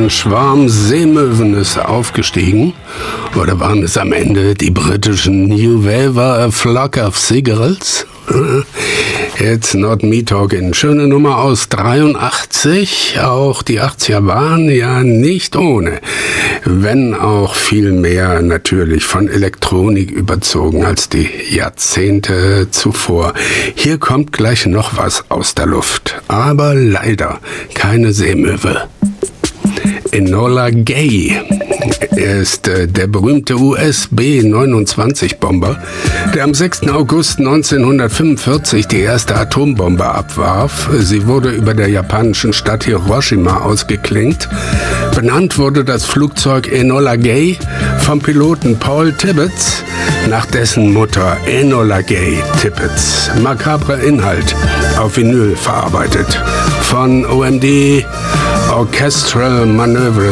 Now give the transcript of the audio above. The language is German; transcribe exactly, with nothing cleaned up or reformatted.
Ein Schwarm Seemöwen ist aufgestiegen. Oder waren es am Ende die britischen New Wave, a flock of seagulls? It's not me talking. Schöne Nummer aus dreiundachtzig. Auch die achtziger waren ja nicht ohne. Wenn auch viel mehr natürlich von Elektronik überzogen als die Jahrzehnte zuvor. Hier kommt gleich noch was aus der Luft. Aber leider keine Seemöwe. Enola Gay. Er ist äh, der berühmte U S B neunundzwanzig Bomber, der am sechsten August neunzehnhundertfünfundvierzig die erste Atombombe abwarf. Sie wurde über der japanischen Stadt Hiroshima ausgeklingt. Benannt wurde das Flugzeug Enola Gay vom Piloten Paul Tibbets nach dessen Mutter Enola Gay Tippett. Makabrer Inhalt auf Vinyl verarbeitet von O M D Orchestral Manoeuvres